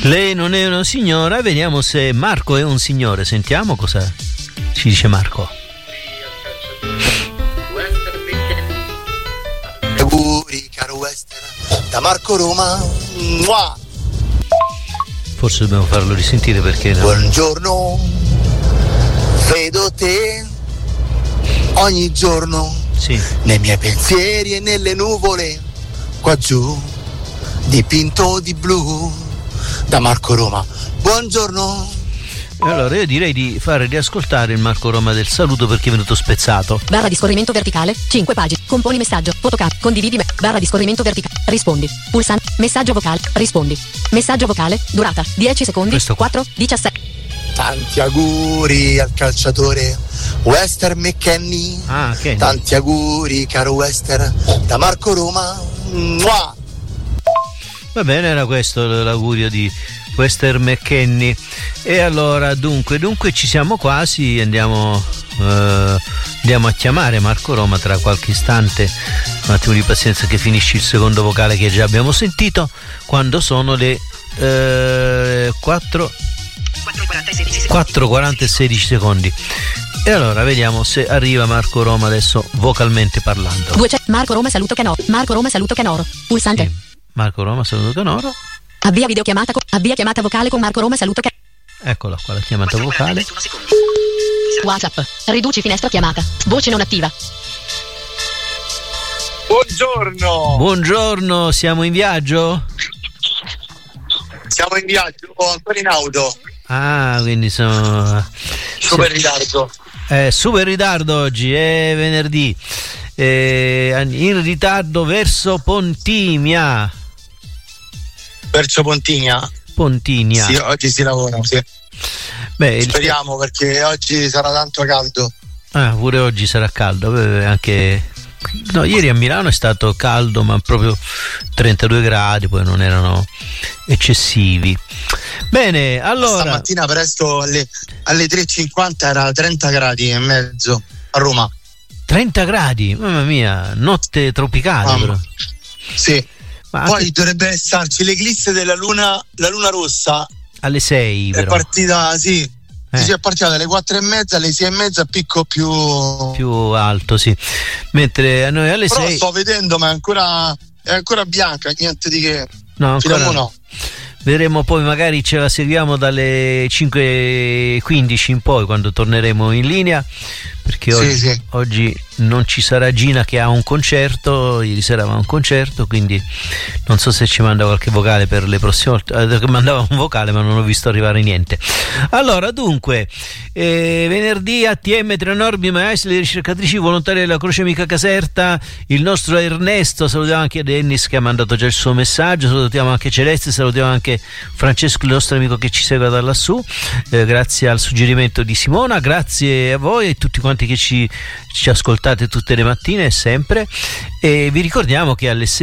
Lei non è una signora, vediamo se Marco è un signore. Sentiamo cosa ci dice Marco. Auguri caro Western da Marco Roma. Mua. Forse dobbiamo farlo risentire perché Buongiorno, vedo te ogni giorno, sì, nei miei pensieri e nelle nuvole qua giù, dipinto di blu da Marco Roma. Buongiorno. Allora io direi di fare riascoltare il Marco Roma del saluto perché è venuto spezzato. Barra di scorrimento verticale, 5 pagine. Componi messaggio, fotocap, condividi barra di scorrimento verticale, rispondi. Pulsante, messaggio vocale, rispondi. Messaggio vocale, durata 10 secondi, Questo qua. 4, 17. Tanti auguri al calciatore Western McKennie. Ah, Kenny. Tanti auguri caro Western da Marco Roma. Mua. Va bene, era questo l'augurio di Western McKennie. E allora dunque ci siamo quasi, andiamo a chiamare Marco Roma tra qualche istante. Un attimo di pazienza che finisci il secondo vocale che già abbiamo sentito, quando sono le 4:40 e 16 secondi. E allora vediamo se arriva Marco Roma adesso vocalmente parlando. Marco Roma saluto Canoro. Marco Roma saluto Canoro. Pulsante. Sì. Marco Roma saluto Canoro. Avvia videochiamata avvia chiamata vocale con Marco Roma saluto Canoro. Eccola qua la chiamata vocale. WhatsApp. Riduci finestra chiamata. Voce non attiva. Buongiorno. Buongiorno, siamo in viaggio? Siamo in viaggio, ancora in auto. Ah, quindi sono Super ritardo. super ritardo oggi, è venerdì. In ritardo verso Pontigna. Verso Pontigna. Sì, oggi si lavora, sì. Beh, speriamo perché oggi sarà tanto caldo. Pure oggi sarà caldo, anche no, ieri a Milano è stato caldo, ma proprio 32 gradi, poi non erano eccessivi. Bene, allora stamattina presto alle 3:50 era 30 gradi e mezzo a Roma. 30 gradi, mamma mia, notte tropicale però. Sì. Ma poi dovrebbe esserci l'eclisse della luna, la luna rossa alle 6 però. È partita, sì. Si è partita dalle 4:30 alle 6:30 picco più alto, sì. Mentre a noi alle 6 però sto vedendo, ma è ancora bianca, niente di che. No, ancora no. Vedremo poi, magari ce la seguiamo dalle 5:15 in poi, quando torneremo in linea, perché oggi non ci sarà Gina che ha un concerto, ieri sera aveva un concerto, quindi non so se ci manda qualche vocale per le prossime volte. Mandava un vocale ma non ho visto arrivare niente. Allora dunque venerdì ATM tra Normi Maestri, le ricercatrici volontarie della Croce Amica Caserta, il nostro Ernesto, salutiamo anche Dennis che ha mandato già il suo messaggio, salutiamo anche Celeste, salutiamo anche Francesco, il nostro amico che ci segue da lassù, grazie al suggerimento di Simona, grazie a voi e tutti quanti che ci ascoltate tutte le mattine e sempre, e vi ricordiamo che alle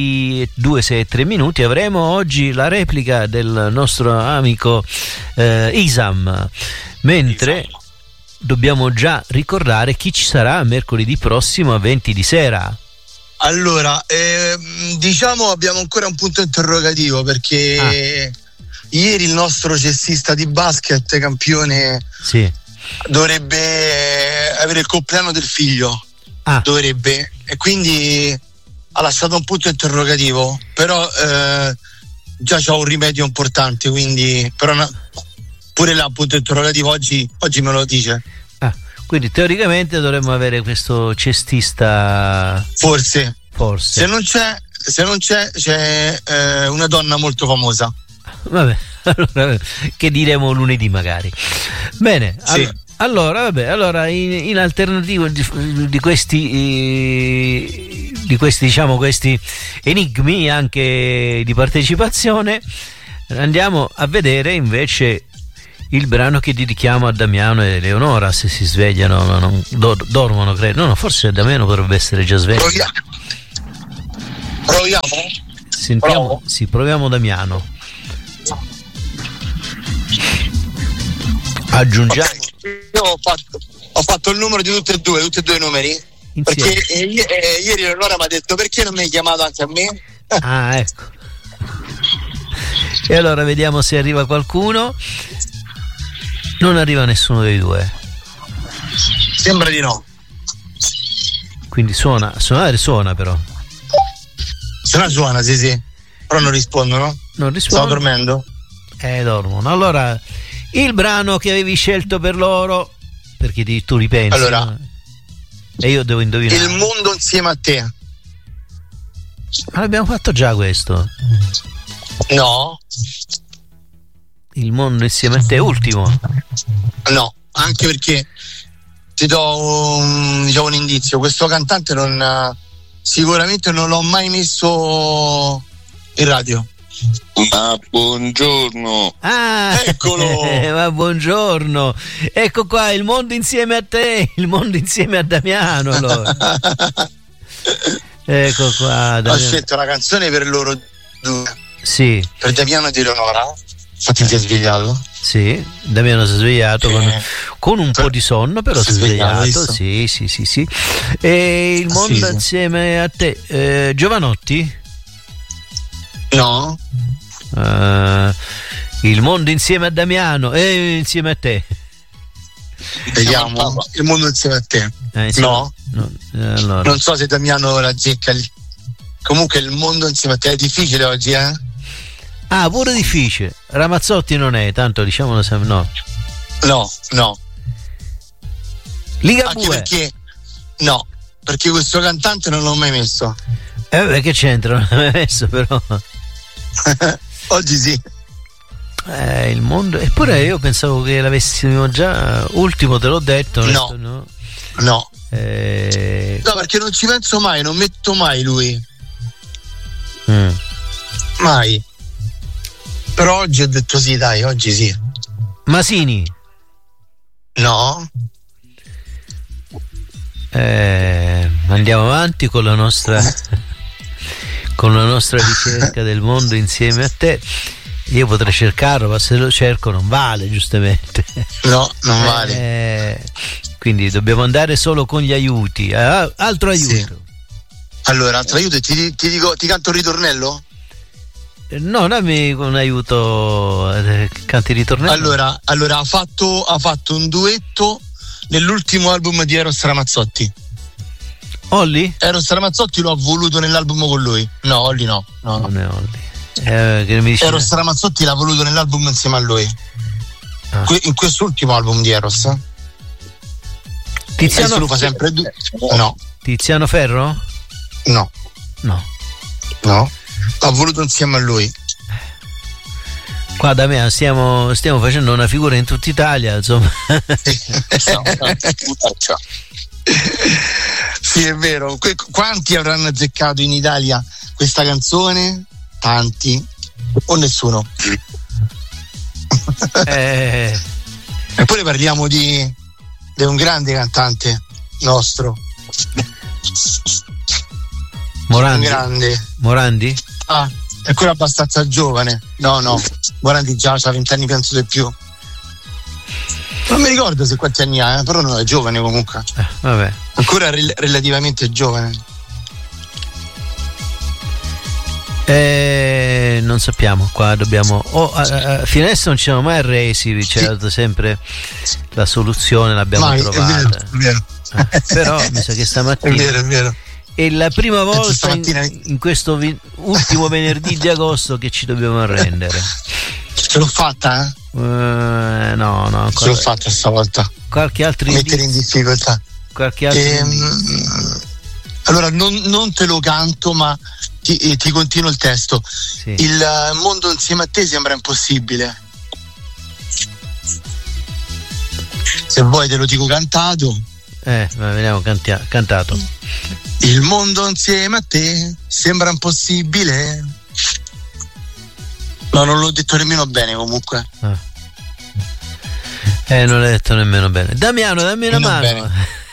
6:03 avremo oggi la replica del nostro amico Isam, mentre dobbiamo già ricordare chi ci sarà mercoledì prossimo a 20 di sera. Allora, diciamo abbiamo ancora un punto interrogativo perché ieri il nostro cestista di basket campione dovrebbe avere il compleanno del figlio, dovrebbe, e quindi ha lasciato un punto interrogativo, però già c'ha un rimedio importante, quindi però pure là punto interrogativo oggi me lo dice. Quindi teoricamente dovremmo avere questo cestista. Forse. Se non c'è una donna molto famosa. Vabbè, allora, che diremo lunedì magari. Bene, allora in alternativo di questi diciamo questi enigmi anche di partecipazione, andiamo a vedere invece il brano che dedichiamo a Damiano e Eleonora, se si svegliano, non dormono, credo. No, forse Damiano potrebbe essere già sveglio. Proviamo? Sentiamo, sì, proviamo Damiano. Aggiungiamo. Okay. Io ho fatto il numero di tutti e due i numeri. Insieme. Perché ieri Eleonora mi ha detto: perché non mi hai chiamato anche a me? Ah, ecco. E allora vediamo se arriva qualcuno. Non arriva nessuno dei due. Sembra di no. Quindi suona però. Suona, sì. Però non rispondono. Non rispondono. Stavo dormendo. Dormono. Allora, il brano che avevi scelto per loro, perché tu ripensi. Allora, no? E io devo indovinare. Il mondo insieme a te. Ma l'abbiamo fatto già questo. No. Il mondo insieme a te, ultimo. No, anche perché ti do un indizio. Questo cantante sicuramente non l'ho mai messo in radio. Ma buongiorno. Eccolo. Ma buongiorno. Ecco qua, il mondo insieme a te, il mondo insieme a Damiano. Allora. Ecco qua, Damiano. Ho scelto una canzone per loro due. Sì. Per Damiano e Eleonora. Infatti ti è svegliato? Sì, Damiano si è svegliato con un po' di sonno, però si è svegliato. Sì. E il mondo insieme a te, Giovanotti? No. Il mondo insieme a Damiano e insieme a te. Vediamo. Il mondo insieme a te. No. Allora. Non so se Damiano la zecca lì. Comunque il mondo insieme a te è difficile oggi, pure difficile. Ramazzotti non è, tanto diciamolo sempre. No. Ligabue. Anche perché no, perché questo cantante non l'ho mai messo. Che c'entra? Non l'ho mai messo però. Oggi sì. Il mondo. Eppure io pensavo che l'avessimo già. Ultimo te l'ho detto. No. No, no, perché non ci penso mai, non metto mai lui. Mai. Però oggi ho detto sì, dai, oggi sì. Masini? No. Andiamo avanti con la nostra ricerca del mondo insieme a te. Io potrei cercarlo, ma se lo cerco non vale, giustamente. No, non vale. Quindi dobbiamo andare solo con gli aiuti. Altro aiuto. Sì. Allora, altro aiuto, ti canto il ritornello? No, dammi un aiuto, canti ritornello. Allora ha fatto un duetto nell'ultimo album di Eros Ramazzotti. Olli? Eros Ramazzotti lo ha voluto nell'album con lui. No, Olli no. Non è Olli. Che mi dice... Eros Ramazzotti l'ha voluto nell'album insieme a lui. In quest'ultimo album di Eros. Tiziano lo fa sempre no. Tiziano Ferro? No. L'ha voluto insieme a lui. Qua da me stiamo facendo una figura in tutta Italia, insomma. Sì, è vero. Quanti avranno azzeccato in Italia questa canzone? Tanti o nessuno? Eppure parliamo di un grande cantante nostro. Morandi? Un grande. Morandi? È quello abbastanza giovane. No, Morandi già ha 20 anni, penso di più. Non mi ricordo se quanti anni ha, però non è giovane comunque. Vabbè. Ancora relativamente giovane. Non sappiamo, qua dobbiamo. Fino adesso non ci siamo mai arresi, c'è dato sempre la soluzione, l'abbiamo trovata. È vero. Però mi sa che stamattina. È vero. È la prima volta in questo ultimo venerdì di agosto che ci dobbiamo arrendere. Ce l'ho fatta? No. Ce l'ho fatta stavolta. Qualche altro mettere in difficoltà. Allora non te lo canto, ma ti continuo il testo. Sì. Il mondo insieme a te sembra impossibile. Se vuoi te lo dico cantato. Vediamo cantato. Il mondo insieme a te sembra impossibile. No, non l'ho detto nemmeno bene comunque. Non l'hai detto nemmeno bene. Damiano, dammi una mano.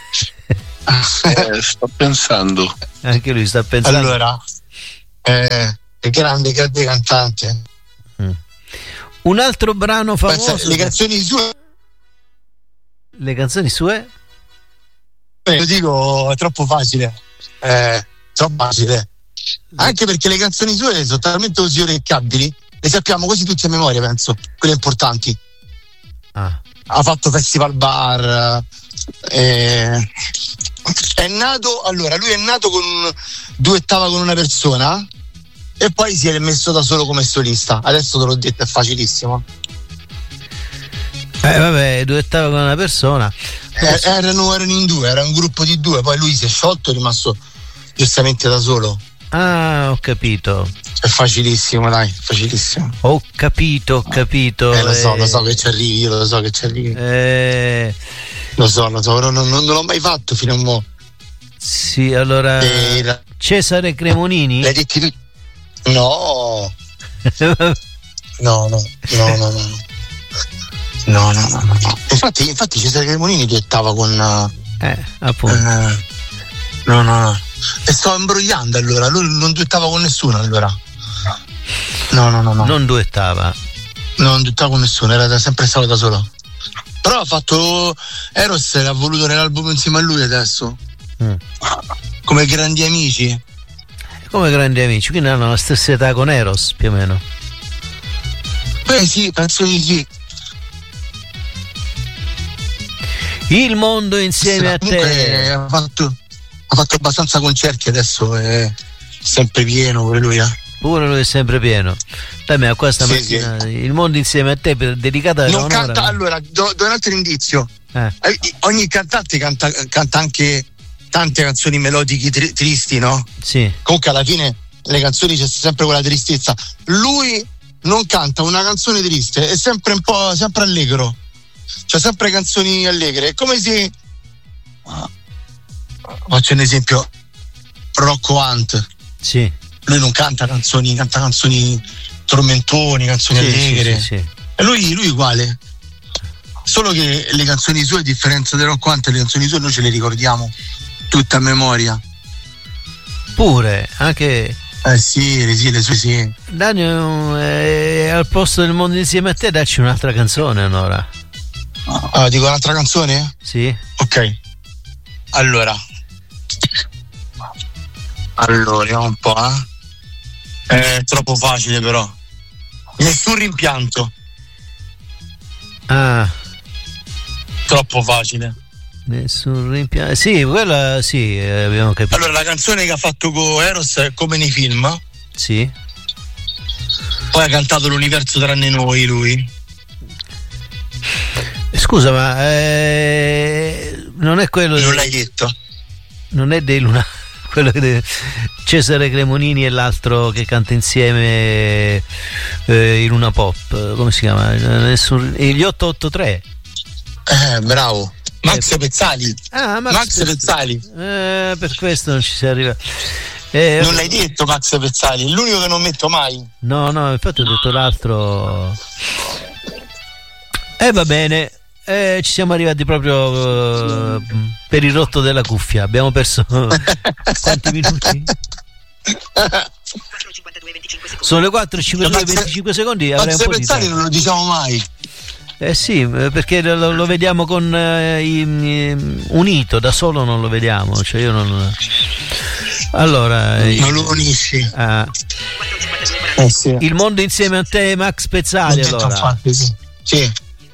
Sto pensando. Anche lui sta pensando. Allora, è grande cantante. Un altro brano famoso. Pensa, le canzoni sue? Lo dico, è troppo facile. Troppo facile. Anche perché le canzoni sue sono talmente così orecchiabili, le sappiamo quasi tutti a memoria, penso, quelle importanti. Ha fatto festival bar, è nato, allora lui è nato duettava con una persona e poi si è messo da solo come solista. Adesso te l'ho detto, è facilissimo. Vabbè, duettava con una persona. Erano in due, era un gruppo di due, poi lui si è sciolto e è rimasto giustamente da solo. Ah, ho capito. È facilissimo, dai, facilissimo. Ho capito. Lo so che ci arrivi, io lo so che ci arrivi. Lo so, però non l'ho mai fatto fino a mo'. Sì, allora Cesare Cremonini? L'hai detto tu? No. No. Infatti Cesare Cremonini duettava con appunto. No. E sto imbrogliando, allora lui non duettava con nessuno, allora. No. Non duettava. Non duettava con nessuno, era sempre stato da solo. Però ha fatto Eros, l'ha voluto nell'album insieme a lui adesso. Come grandi amici. Quindi hanno la stessa età con Eros, più o meno. Sì, penso di sì. Il mondo insieme a te. Ha fatto abbastanza concerti, adesso è sempre pieno pure lui. Pure lui è sempre pieno. Dai, ma questa mattina sì. Il mondo insieme a te, dedicata a non canta. Allora, do un altro indizio. Ogni cantante canta anche tante canzoni melodiche tristi, no? Sì. Comunque alla fine le canzoni c'è sempre quella tristezza. Lui non canta una canzone triste, è sempre un po' sempre allegro. C'ha sempre canzoni allegre. È come se, faccio un esempio, Rocco Hunt. Sì. Lui non canta canzoni, canta canzoni tormentoni, canzoni allegre. Sì. E lui uguale. Solo che le canzoni sue, a differenza di Rocco Hunt, le canzoni sue noi ce le ricordiamo tutte a memoria. Pure, anche. Sì, le sue sì. Daniel, al posto del mondo insieme a te, dacci un'altra canzone allora. Dico un'altra canzone? Sì. Ok. Allora, un po', È troppo facile però. Nessun rimpianto. Troppo facile. Nessun rimpianto. Sì, quella sì, abbiamo capito. Allora, la canzone che ha fatto con Eros è Come nei film. Sì. Poi ha cantato L'universo tranne noi, lui. Scusa, ma non è quello. Non l'hai detto? Non è dei Luna. Quello che Cesare Cremonini e l'altro che canta insieme in Luna Pop, come si chiama? Gli 883. Bravo. Max Pezzali. Max Pezzali. Per questo non ci si arriva. Non l'hai detto Max Pezzali, è l'unico che non metto mai. No, infatti ho detto l'altro. Va bene. Ci siamo arrivati proprio per il rotto della cuffia. Abbiamo perso quanti minuti? Sono le 4:52 secondi. Max Pezzali non lo diciamo mai. Sì, perché lo vediamo con unito, da solo non lo vediamo. Cioè io non. Allora. Non lo unisci. Sì. Il mondo insieme a te, Max Pezzali. Allora. Sì.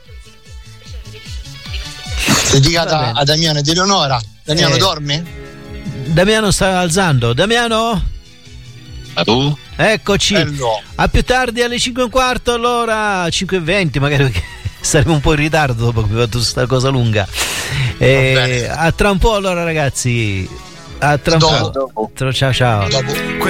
Dedicata a Damiano ed Eleonora. Damiano dorme? Damiano sta alzando. Damiano? Eccoci. A più tardi alle 5:15, allora 5:20 magari, perché saremo un po' in ritardo dopo che ho fatto questa cosa lunga. A tra un po' allora ragazzi. A tra un po'. Ciao. Dopo.